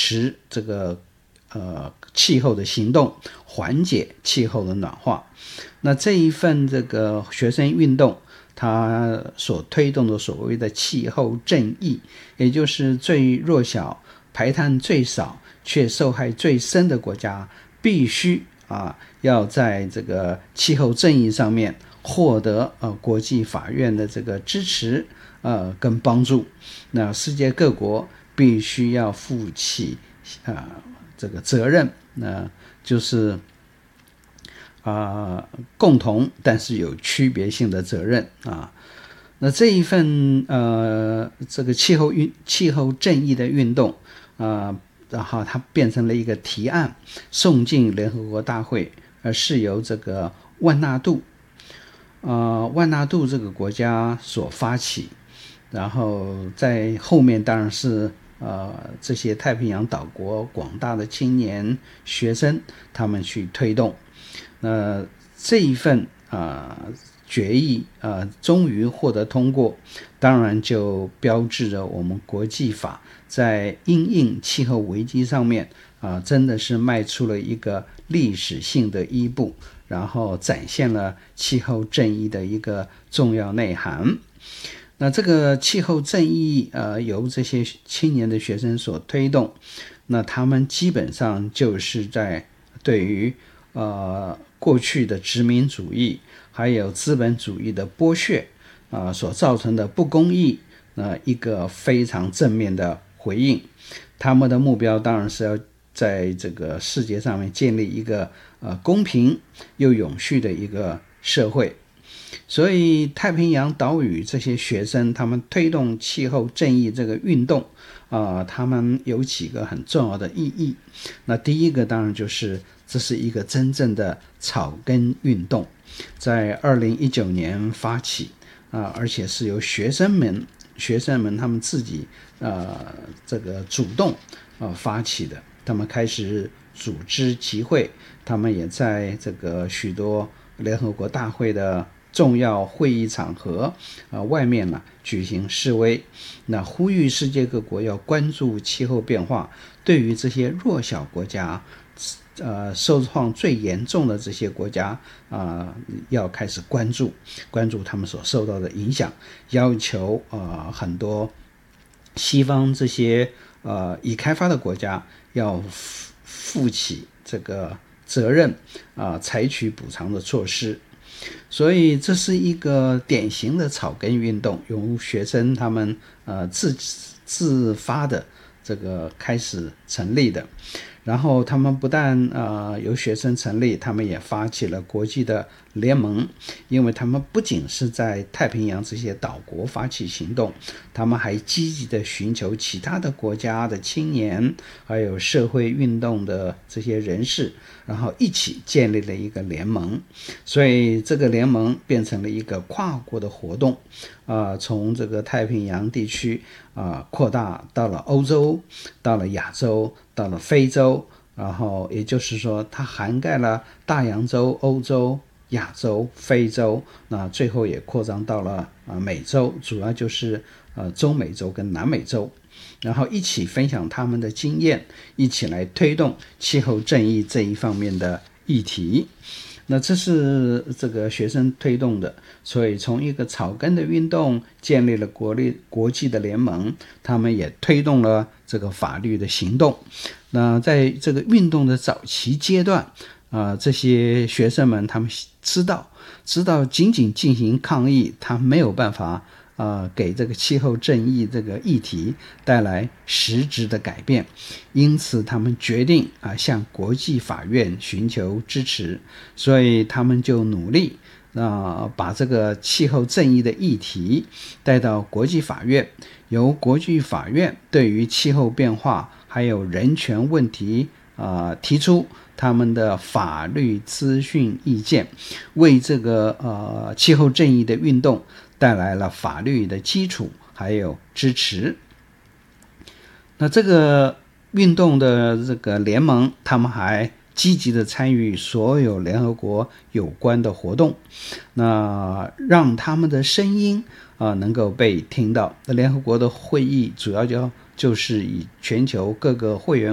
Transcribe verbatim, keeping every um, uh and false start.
持这个呃气候的行动，缓解气候的暖化。那这一份这个学生运动，它所推动的所谓的气候正义，也就是最弱小、排碳最少却受害最深的国家，必须啊要在这个气候正义上面获得呃国际法院的这个支持呃跟帮助。那世界各国必须要负起啊、呃、这个责任，那就是啊、呃、共同但是有区别性的责任啊。那这一份呃这个气候运气候正义的运动啊、呃，然后它变成了一个提案，送进联合国大会，而是由这个万纳度呃万纳度这个国家所发起，然后在后面当然是呃这些太平洋岛国广大的青年学生他们去推动。那这一份啊、呃、决议啊、呃、终于获得通过，当然就标志着我们国际法在因应气候危机上面啊、呃、真的是迈出了一个历史性的一步，然后展现了气候正义的一个重要内涵。那这个气候正义呃由这些青年的学生所推动，那他们基本上就是在对于呃过去的殖民主义还有资本主义的剥削啊、呃、所造成的不公义呃一个非常正面的回应。他们的目标当然是要在这个世界上面建立一个呃公平又永续的一个社会。所以太平洋岛屿这些学生他们推动气候正义这个运动啊、呃，他们有几个很重要的意义。那第一个当然就是这是一个真正的草根运动，在二零一九年发起啊、呃，而且是由学生们学生们他们自己呃这个主动呃发起的。他们开始组织集会，他们也在这个许多联合国大会的重要会议场合呃外面呢举行示威，那呼吁世界各国要关注气候变化，对于这些弱小国家呃受创最严重的这些国家啊、呃，要开始关注关注他们所受到的影响，要求呃很多西方这些呃已开发的国家要负起这个责任啊、呃，采取补偿的措施。所以这是一个典型的草根运动，由学生他们呃自自发的这个开始成立的。然后他们不但呃由学生成立，他们也发起了国际的联盟，因为他们不仅是在太平洋这些岛国发起行动，他们还积极的寻求其他的国家的青年还有社会运动的这些人士，然后一起建立了一个联盟。所以这个联盟变成了一个跨国的活动啊、呃，从这个太平洋地区啊、呃、扩大到了欧洲，到了亚洲，到了非洲，然后也就是说它涵盖了大洋洲、欧洲、亚洲、非洲，那最后也扩张到了、呃、美洲，主要就是呃中美洲跟南美洲，然后一起分享他们的经验，一起来推动气候正义这一方面的议题。那这是这个学生推动的，所以从一个草根的运动建立了国立国际的联盟，他们也推动了这个法律的行动。那在这个运动的早期阶段啊、呃，这些学生们他们知道知道仅仅进行抗议，他没有办法呃，给这个气候正义这个议题带来实质的改变，因此他们决定啊、呃、向国际法院寻求支持，所以他们就努力啊、呃、把这个气候正义的议题带到国际法院，由国际法院对于气候变化还有人权问题啊、呃、提出他们的法律资讯意见，为这个呃气候正义的运动带来了法律的基础还有支持。那这个运动的这个联盟，他们还积极的参与所有联合国有关的活动，那让他们的声音啊、呃、能够被听到。那联合国的会议主要就就是以全球各个会员